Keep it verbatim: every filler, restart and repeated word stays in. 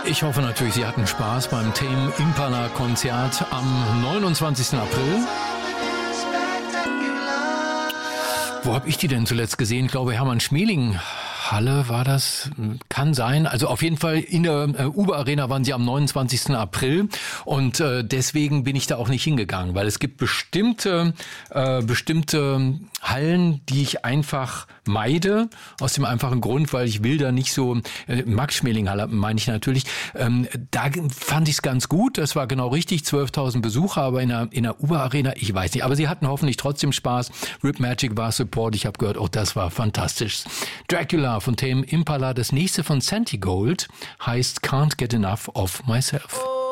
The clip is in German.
Ich hoffe natürlich, Sie hatten Spaß beim Tame Impala Konzert am neunundzwanzigsten April. Wo habe ich die denn zuletzt gesehen? Ich glaube, Hermann Schmeling Halle war das, kann sein. Also auf jeden Fall in der äh, Uber Arena waren sie am neunundzwanzigsten April und äh, deswegen bin ich da auch nicht hingegangen, weil es gibt bestimmte äh, bestimmte Hallen, die ich einfach meide, aus dem einfachen Grund, weil ich will da nicht so, äh, Max Schmeling Halle meine ich natürlich, ähm, da fand ich es ganz gut, das war genau richtig, zwölftausend Besucher, aber in der, in der Uber Arena, ich weiß nicht, aber sie hatten hoffentlich trotzdem Spaß. Rip Magic war Support, ich habe gehört, auch das war fantastisch. Dracula von Tame Impala, das nächste von Santigold heißt Can't Get Enough of Myself.